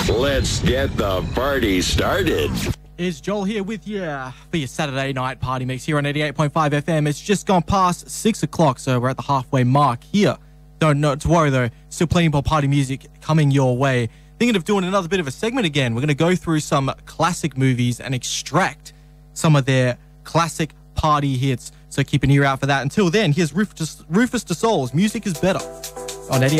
Let's get the party started. Is Joel here with you for your Saturday night party mix here on 88.5 FM. It's just gone past 6 o'clock, so we're at the halfway mark here. Don't not to worry though, still plenty more party music coming your way. Thinking of doing another bit of a segment again. We're going to go through some classic movies and extract some of their classic party hits. So keep an ear out for that. Until then, here's Rufus DeSoul's Music is Better on 88.